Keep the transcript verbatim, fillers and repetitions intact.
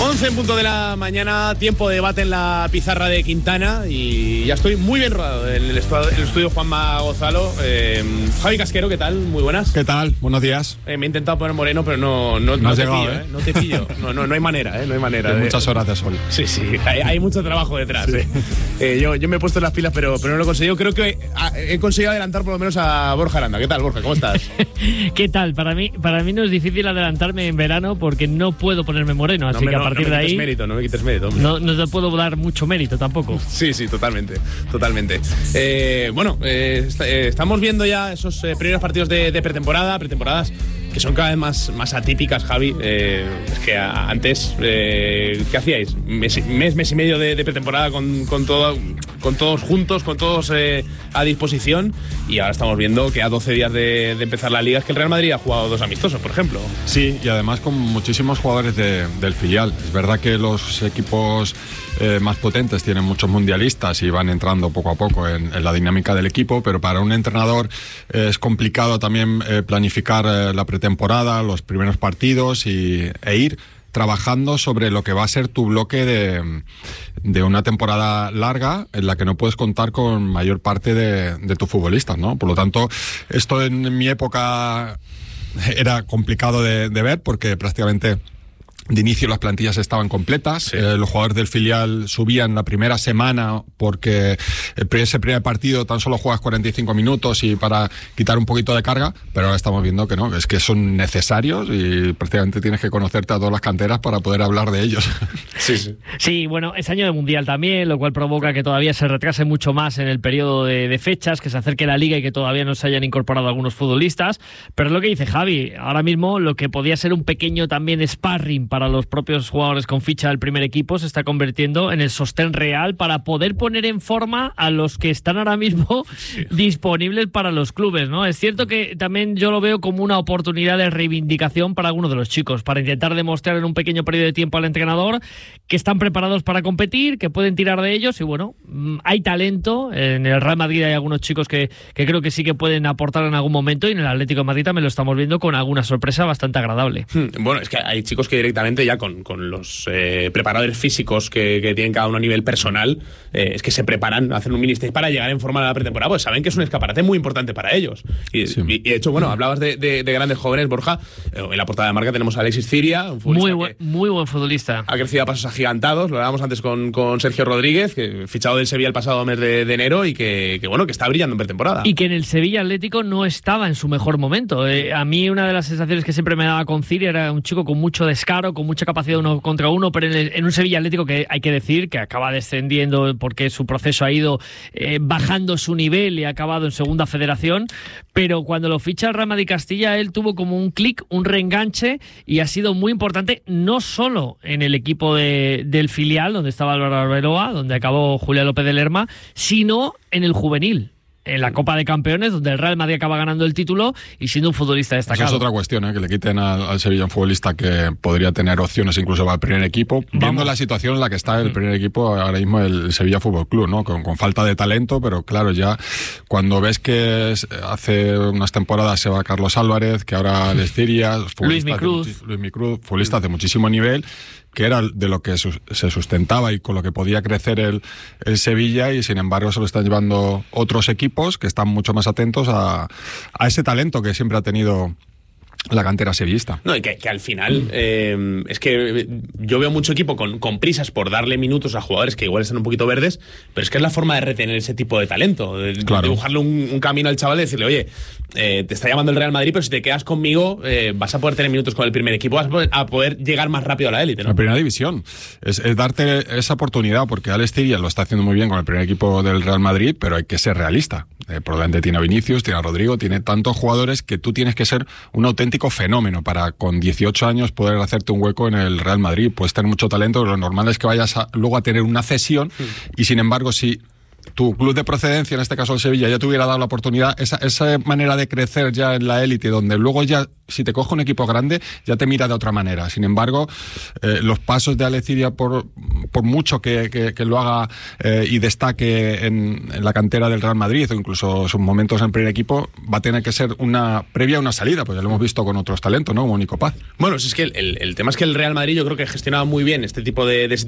once en punto de la mañana, tiempo de debate en la pizarra de Quintana y ya estoy muy bien rodado en el, estu- el estudio Juanma Gonzalo. Eh, Javi Casquero, ¿qué tal? Muy buenas. ¿Qué tal? Buenos días. Eh, me he intentado poner moreno, pero no, no, no, no te llegado, pillo, ¿eh? ¿eh? No te pillo. No, no, no hay manera, ¿eh? No hay manera. Hay de... muchas horas de sol. Sí, sí, hay, hay mucho trabajo detrás. Sí. ¿eh? Eh, yo, yo me he puesto las pilas, pero, pero no lo he conseguido. Creo que he, he conseguido adelantar por lo menos a Borja Aranda. ¿Qué tal, Borja? ¿Cómo estás? ¿Qué tal? Para mí, para mí no es difícil adelantarme en verano porque no puedo ponerme moreno, así no, que a no, partir no me de ahí mérito, no me quites mérito. Hombre. No, no te puedo dar mucho mérito tampoco. Sí, sí, totalmente, totalmente. Eh, bueno, eh, est- eh, estamos viendo ya esos eh, primeros partidos de, de pretemporada, pretemporadas que son cada vez más, más atípicas, Javi. Eh, es que a, antes, eh, ¿qué hacíais? Mes, mes, mes y medio de, de pretemporada con, con, todo, con todos juntos, con todos eh, a disposición, y ahora estamos viendo que a doce días de, de empezar la liga es que el Real Madrid ha jugado dos amistosos, por ejemplo. Sí, y además con muchísimos jugadores de, del filial. Es verdad que los equipos eh, más potentes tienen muchos mundialistas y van entrando poco a poco en, en la dinámica del equipo, pero para un entrenador eh, es complicado también eh, planificar eh, la pretemporada, los primeros partidos y, e ir trabajando sobre lo que va a ser tu bloque de, de una temporada larga en la que no puedes contar con mayor parte de, de tus futbolistas, ¿no? Por lo tanto, esto en mi época era complicado de, de ver porque prácticamente de inicio las plantillas estaban completas, sí. eh, los jugadores del filial subían la primera semana porque ese primer partido tan solo juegas cuarenta y cinco minutos y para quitar un poquito de carga, pero ahora estamos viendo que no, es que son necesarios y prácticamente tienes que conocerte a todas las canteras para poder hablar de ellos. Sí, sí. Sí, bueno, es año de Mundial también, lo cual provoca que todavía se retrase mucho más en el periodo de, de fechas, que se acerque la liga y que todavía no se hayan incorporado algunos futbolistas, pero es lo que dice Javi, ahora mismo lo que podía ser un pequeño también sparring para para los propios jugadores con ficha del primer equipo se está convirtiendo en el sostén real para poder poner en forma a los que están ahora mismo sí. disponibles para los clubes, ¿no? Es cierto que también yo lo veo como una oportunidad de reivindicación para algunos de los chicos, para intentar demostrar en un pequeño periodo de tiempo al entrenador que están preparados para competir, que pueden tirar de ellos y bueno, hay talento, en el Real Madrid hay algunos chicos que, que creo que sí que pueden aportar en algún momento y en el Atlético de Madrid también lo estamos viendo con alguna sorpresa bastante agradable. Bueno, es que hay chicos que directamente ya con, con los eh, preparadores físicos que, que tienen cada uno a nivel personal, eh, es que se preparan, hacen un mini stage para llegar en forma a la pretemporada, pues saben que es un escaparate muy importante para ellos. Y, sí. y, y de hecho, bueno, hablabas de, de, de grandes jóvenes, Borja, eh, en la portada de marca tenemos a Alexis Ciria, un muy buen, muy buen futbolista. Ha crecido a pasos agigantados, lo hablábamos antes con, con Sergio Rodríguez, que fichado del Sevilla el pasado mes de, de enero y que, que, bueno, que está brillando en pretemporada. Y que en el Sevilla Atlético no estaba en su mejor momento. Eh, a mí una de las sensaciones que siempre me daba con Ciria era un chico con mucho descaro, con mucha capacidad uno contra uno, pero en, el, en un Sevilla Atlético que hay que decir que acaba descendiendo porque su proceso ha ido eh, bajando su nivel y ha acabado en segunda federación, pero cuando lo ficha el Real Madrid Castilla, él tuvo como un clic, un reenganche y ha sido muy importante, no solo en el equipo de, del filial, donde estaba Álvaro Arbeloa, donde acabó Julián López de Lerma, sino en el juvenil, en la Copa de Campeones, donde el Real Madrid acaba ganando el título y siendo un futbolista destacado. Esa es otra cuestión, ¿eh? Que le quiten al, al Sevilla un futbolista que podría tener opciones incluso para el primer equipo, Vamos. viendo la situación en la que está el primer equipo ahora mismo, el Sevilla Fútbol Club, ¿no? Con, con falta de talento, pero claro, ya cuando ves que es, hace unas temporadas se va Carlos Álvarez, que ahora les Ciria, Luis Micruz, Luis Micruz, futbolista de muchísimo nivel, que era de lo que se sustentaba y con lo que podía crecer el, el Sevilla, y sin embargo se lo están llevando otros equipos que están mucho más atentos a, a ese talento que siempre ha tenido la cantera sevillista. No, y que, que al final eh, es que yo veo mucho equipo con, con prisas por darle minutos a jugadores que igual están un poquito verdes, pero es que es la forma de retener ese tipo de talento, de, claro. de dibujarle un, un camino al chaval y decirle, oye, eh, te está llamando el Real Madrid, pero si te quedas conmigo eh, vas a poder tener minutos con el primer equipo, vas a poder, a poder llegar más rápido a la élite, ¿no? La primera división. Es, es darte esa oportunidad, porque Alex Ciria lo está haciendo muy bien con el primer equipo del Real Madrid, pero hay que ser realista. Eh, por delante tiene a Vinicius, tiene a Rodrigo, tiene tantos jugadores que tú tienes que ser un auténtico fenómeno para con dieciocho años poder hacerte un hueco en el Real Madrid. Puedes tener mucho talento, pero lo normal es que vayas a, luego a tener una cesión, sí. y sin embargo si tu club de procedencia, en este caso el Sevilla, ya te hubiera dado la oportunidad, esa, esa manera de crecer ya en la élite, donde luego ya, si te coge un equipo grande, ya te mira de otra manera. Sin embargo, eh, los pasos de Aleciria, por, por mucho que, que, que lo haga eh, y destaque en, en la cantera del Real Madrid, o incluso sus momentos en el primer equipo, va a tener que ser una previa a una salida, pues ya lo hemos visto con otros talentos, ¿no? Como Nico Paz. Bueno, si es que el, el, el tema es que el Real Madrid yo creo que gestionaba muy bien este tipo de, de situaciones